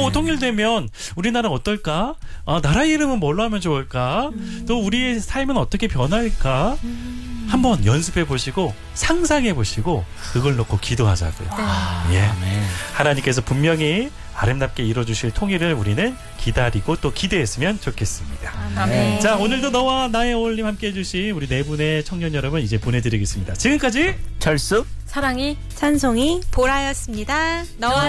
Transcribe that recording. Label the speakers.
Speaker 1: 통일되면 우리나라는 어떨까? 나라 이름은 뭘로 하면 좋을까? 또 우리의 삶은 어떻게 변할까? 한번 연습해 보시고 상상해 보시고 그걸 놓고 기도하자고요. 예. 하나님께서 분명히 아름답게 이루어주실 통일을 우리는 기다리고 또 기대했으면 좋겠습니다.
Speaker 2: 아멘.
Speaker 1: 자, 오늘도 너와 나의 어울림 함께해 주신 우리 네 분의 청년 여러분 이제 보내드리겠습니다. 지금까지
Speaker 3: 철수
Speaker 2: 사랑이
Speaker 4: 찬송이
Speaker 2: 보라였습니다. 너와